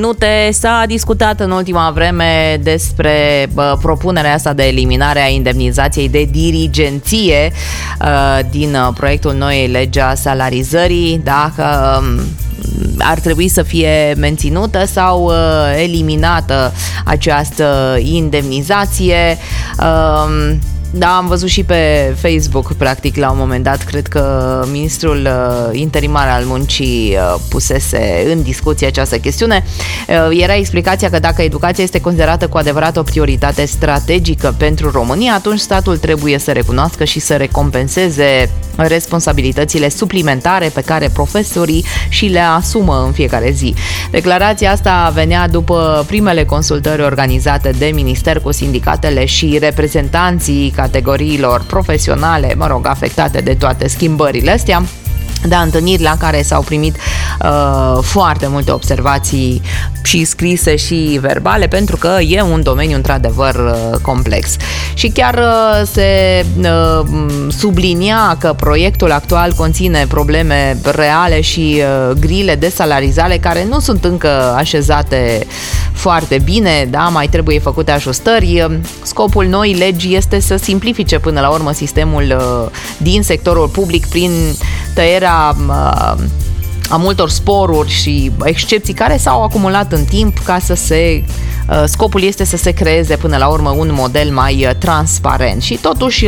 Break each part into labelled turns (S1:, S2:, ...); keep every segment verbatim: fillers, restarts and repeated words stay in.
S1: minute. S-a discutat în ultima vreme despre bă, propunerea asta de eliminare a indemnizației de dirigenție uh, din uh, proiectul noii legi a salarizării, dacă uh, ar trebui să fie menținută sau uh, eliminată această indemnizație. Uh, Da, am văzut și pe Facebook, practic, la un moment dat, cred că ministrul uh, interimar al muncii uh, pusese în discuție această chestiune. Uh, era explicația că dacă educația este considerată cu adevărat o prioritate strategică pentru România, atunci statul trebuie să recunoască și să recompenseze responsabilitățile suplimentare pe care profesorii și le asumă în fiecare zi. Declarația asta venea după primele consultări organizate de minister cu sindicatele și reprezentanții categoriilor profesionale, mă rog, afectate de toate schimbările astea, da, întâlniri la care s-au primit uh, foarte multe observații și scrise și verbale, pentru că e un domeniu într-adevăr uh, complex. Și chiar uh, se uh, sublinia că proiectul actual conține probleme reale și uh, grile de salarizare care nu sunt încă așezate foarte bine, da, mai trebuie făcute ajustări. Scopul noii legi este să simplifice până la urmă sistemul uh, din sectorul public prin tăierea a, a multor sporuri și excepții care s-au acumulat în timp ca să se... Scopul este să se creeze până la urmă un model mai transparent și totuși,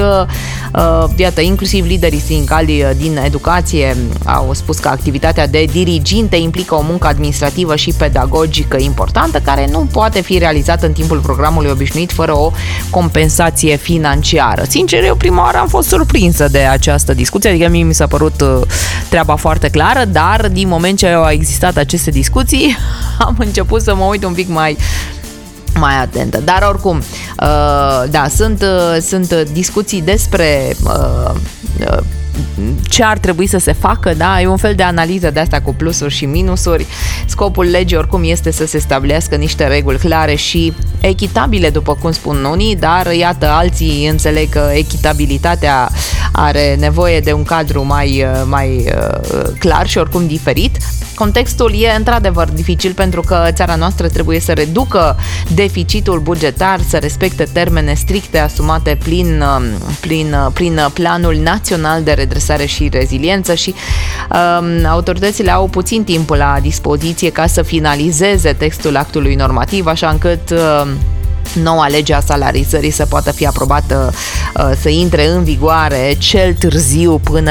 S1: iată, inclusiv liderii sindicali din educație au spus că activitatea de diriginte implică o muncă administrativă și pedagogică importantă care nu poate fi realizată în timpul programului obișnuit fără o compensație financiară. Sincer, eu prima oară am fost surprinsă de această discuție, adică mie mi s-a părut treaba foarte clară, dar din moment ce au existat aceste discuții am început să mă uit un pic mai mai atentă. Dar oricum, uh, da, sunt, uh, sunt discuții despre uh, uh, ce ar trebui să se facă, da, e un fel de analiză de asta cu plusuri și minusuri. Scopul legii oricum este să se stabilească niște reguli clare și echitabile, după cum spun unii, dar iată, alții înțeleg că echitabilitatea are nevoie de un cadru mai, mai uh, clar și oricum diferit. Contextul e într-adevăr dificil pentru că țara noastră trebuie să reducă deficitul bugetar, să respecte termene stricte asumate prin, prin, prin Planul Național de Redresare și Reziliență și um, autoritățile au puțin timp la dispoziție ca să finalizeze textul actului normativ, așa încât um, noua lege a salarizării să poată fi aprobată, să intre în vigoare cel târziu până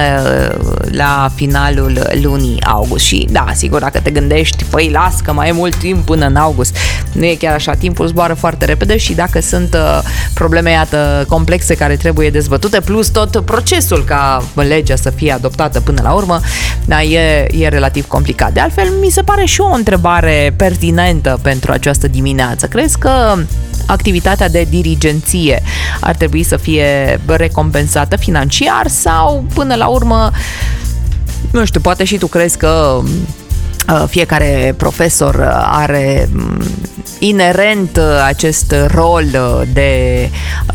S1: la finalul lunii august. Și da, sigur, dacă te gândești, păi las că mai e mult timp până în august, nu e chiar așa, timpul zboară foarte repede și dacă sunt probleme, iată, complexe care trebuie dezbătute, plus tot procesul ca legea să fie adoptată până la urmă, da, e, e relativ complicat. De altfel, mi se pare și o întrebare pertinentă pentru această dimineață. Crezi că activitatea de dirigenție ar trebui să fie recompensată financiar sau până la urmă, nu știu, poate și tu crezi că fiecare profesor are inerent acest rol de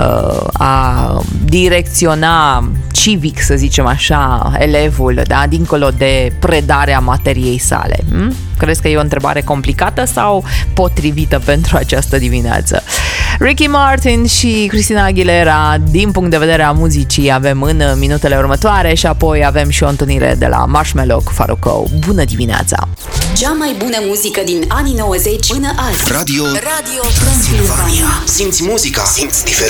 S1: a direcționa civic, să zicem așa, elevul, da, dincolo de predarea materiei sale. Hm? Crezi că e o întrebare complicată sau potrivită pentru această dimineață? Ricky Martin și Christina Aguilera, din punct de vedere a muzicii, avem în minutele următoare și apoi avem și o întâlnire de la Marshmello cu Farruko. Bună dimineața!
S2: Cea mai bună muzică din anii nouăzeci până azi.
S3: Radio, Radio Transilvania. Simți muzica, simți diferența.